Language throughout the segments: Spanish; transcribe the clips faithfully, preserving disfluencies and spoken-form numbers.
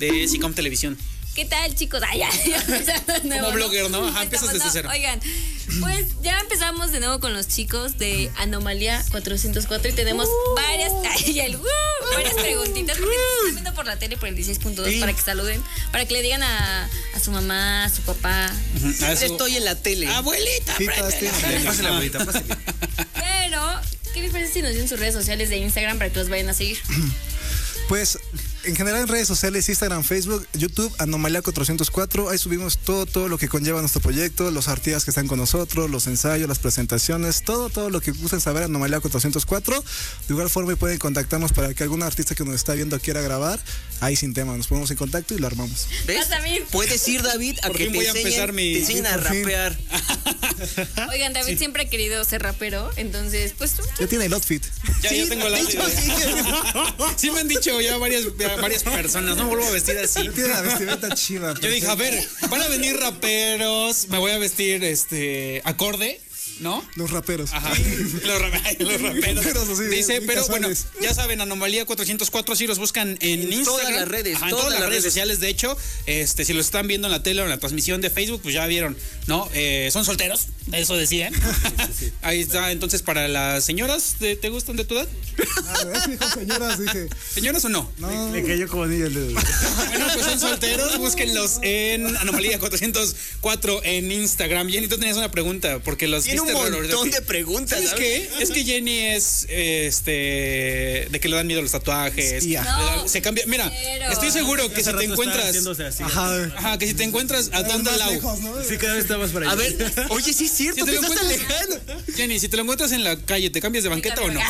de Sicom Televisión. ¿Qué tal, chicos? Ay, ya, ya empezamos de nuevo, Como ¿no? blogger, ¿no? Ajá, empiezas desde no, cero. Oigan, pues ya empezamos de nuevo con los chicos de Anomalía cuatrocientos cuatro y tenemos uh, varias, ay, el, uh, varias preguntitas porque uh, están viendo por la tele por el dieciséis punto dos sí. Para que saluden, para que le digan a, a su mamá, a su papá. Uh-huh. Siempre estoy en la tele. Abuelita, sí, pásale, abuelita, pásale. Pero, ¿qué les parece si nos dieron sus redes sociales de Instagram para que los vayan a seguir? Pues en general en redes sociales, Instagram, Facebook, YouTube, Anomalía cuatrocientos cuatro, ahí subimos todo, todo lo que conlleva nuestro proyecto, los artistas que están con nosotros, los ensayos, las presentaciones, todo, todo lo que gusten saber, Anomalía cuatrocientos cuatro. De igual forma pueden contactarnos para que algún artista que nos está viendo quiera grabar, ahí sin tema, nos ponemos en contacto y lo armamos. ¿Ves? Puedes ir, David, a que te voy a enseñen, empezar mi... te enseñen a rapear. Oigan, David sí. siempre ha querido ser rapero, entonces, pues... Ya tiene el outfit. Ya, sí, yo tengo el outfit. Sí. sí me han dicho ya varias, varias personas, no vuelvo a vestir así. Tiene la vestimenta chida. Yo dije, a ver, van a venir raperos, me voy a vestir este acorde, ¿no? Los raperos. Ajá. Sí. Los, ra- los raperos. Sí, dice, pero casuales. bueno, ya saben, Anomalía cuatrocientos cuatro, si los buscan en, en Instagram. Todas las redes. Ajá, en todas, todas las redes redes sociales, de hecho, este, si los están viendo en la tele o en la transmisión de Facebook, pues ya vieron, ¿no? Eh, son solteros, eso decían. Sí, sí, sí. Ahí está, entonces, para las señoras, ¿te, te gustan de tu edad? Ah, es que dijo señoras, dije. ¿Señoras o no? No. Le cayó como niño el dedo. Bueno, pues son solteros, búsquenlos en Anomalía cuatrocientos cuatro en Instagram. Jenny, tú tenías una pregunta, porque los Tiene un montón de preguntas. ¿Sabes qué? Es que Jenny es este de que le dan miedo los tatuajes. Sí, le da- se cambia. Mira, pero- estoy seguro que si Hace te rato encuentras. estaba haciéndose así. Ajá. Ajá, que si te encuentras a Más Donda Lau. lejos, ¿no? Sí, cada vez está más para allá. A ver, oye, sí es cierto, Si te te lo estás encuentras- alejando. Jenny, si te lo encuentras en la calle, ¿te cambias de banqueta o no?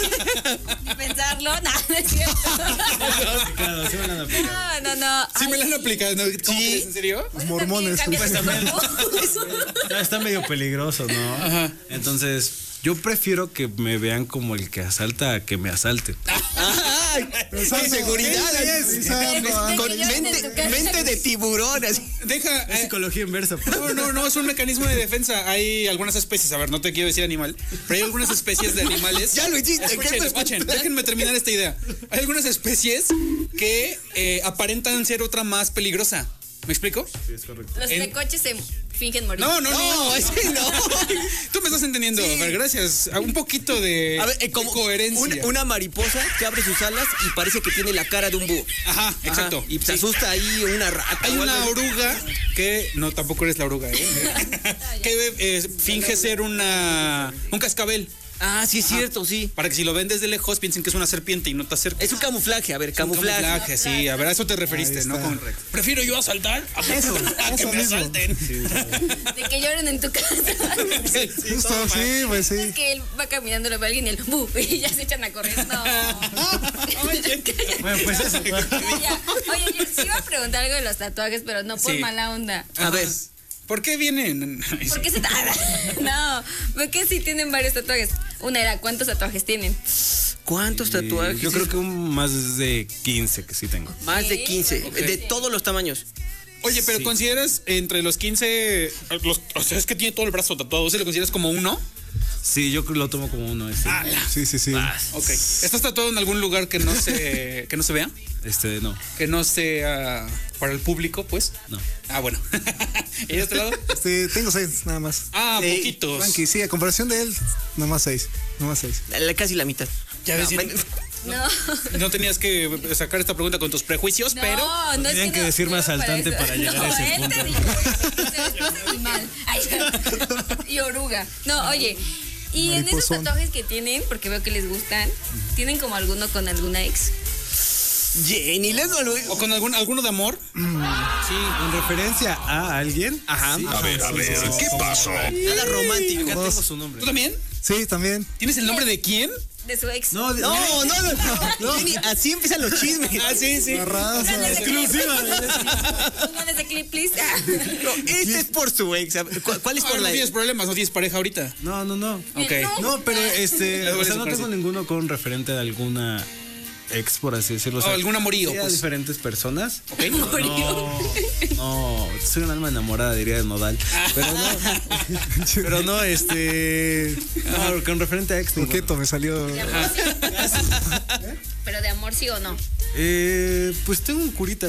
Ni pensarlo, no, no es cierto. Sí, claro, sí me la han aplicado. No, no, no. Sí me Ay, la han aplicado, ¿no? ¿Cómo crees? ¿En serio? Los mormones. también cambias de cuerpo. Ah, está medio peligroso, ¿no? Ajá. Entonces, yo prefiero que me vean como el que asalta a que me asalten. Ay, con seguridad. Pensando, Con mente, mente de tiburón. Así. Deja. Es eh, psicología inversa. pues. No, no, no, es un mecanismo de defensa. Hay algunas especies, a ver, no te quiero decir animal, pero hay algunas especies de animales. Ya lo hiciste, ¿qué Escuchen, te escuchen, escuchas? déjenme terminar esta idea. Hay algunas especies que eh, aparentan ser otra más peligrosa. ¿Me explico? Sí, es correcto. Los En- de coches se fingen morir. No, no, no. No, ese no. Tú me estás entendiendo. Sí. A ver, gracias. A un poquito de, A ver, eh, como de coherencia. un- una mariposa que abre sus alas y parece que tiene la cara de un búho. Ajá, Ajá, exacto. y se Sí. asusta ahí una rata. Hay o una algo así. oruga que no, tampoco eres la oruga, ¿eh? que eh, finge ser una un cascabel. Ah, sí es cierto, sí. Para que si lo ven desde lejos piensen que es una serpiente y no te acerques. Es un camuflaje, a ver, camuflaje. Camuflaje, sí, a ver, a eso te referiste, Ahí ¿no? está. Con- prefiero yo asaltar a, Eso, a que eso me mismo. asalten. De que lloren en tu casa. Justo, sí, pues sí. Es que él va caminando, lo ve a alguien y el bu, y ya se echan a correr. No. Oye, Bueno, pues eso. Ya. Oye, yo sí iba a preguntar algo de los tatuajes, pero no por Sí. mala onda. A ver. ¿por qué vienen? ¿Por qué se No, porque sí tienen varios tatuajes. Una era, ¿cuántos tatuajes tienen? ¿Cuántos tatuajes? Yo creo que un más de quince que sí tengo. Más de quince, Ok. de todos los tamaños. Oye, pero Sí. ¿consideras entre los quince, los, o sea, es que tiene todo el brazo tatuado, ¿se lo consideras como uno? Sí, yo lo tomo como uno. Este, Sí, sí, sí. Ok. ¿Estás tatuado en algún lugar que no se, que no se vea? este no. Que no sea para el público, pues. No. Ah, bueno. ¿Y de este lado? Este, tengo seis, nada más. Ah, Sí, poquitos. Tranqui, sí, a comparación de él, nada más seis. Nada más seis. La- Casi la mitad. Ya ves, No, Jenny, No. no tenías que sacar esta pregunta con tus prejuicios, No, pero... no es Tenían que no- decirme no asaltante eso. para llegar No, a ese él te punto. dijo, es animal. Ay, y oruga. No, oye, y en esos Mariposón. tatuajes que tienen, porque veo que les gustan, ¿tienen como alguno con alguna ex? Jenny, luego, luego. ¿O con algún, alguno de amor? Sí, en referencia a alguien. Ajá. Sí. A ver, a ver, ¿qué pasó? Nada romántico. Acá tengo su nombre. ¿Tú también? Sí, también. ¿Tienes el nombre de quién? De su ex. No, de- No, no, no, no. Jenny, así empiezan los chismes. Ah, sí, sí. La raza. Exclusiva. Pónganle ese clip, please. No, este es por su ex. A ver, ¿Cuál, cuál es Ah, por no la tienes problemas, no tienes pareja ahorita. No, no, no. Ok. No, pero este, Luego o sea, les no parece. tengo ninguno con referente a alguna ex, por así decirlo. O sea, O algún amorío, sí, a pues. diferentes personas. Ok. No, no, soy un alma enamorada, diría de Nodal. Pero no, pero no, este, no, con referente a ex. ninguno. Coqueto me salió. De amor, sí. Pero de amor sí o no. Eh, pues tengo un curita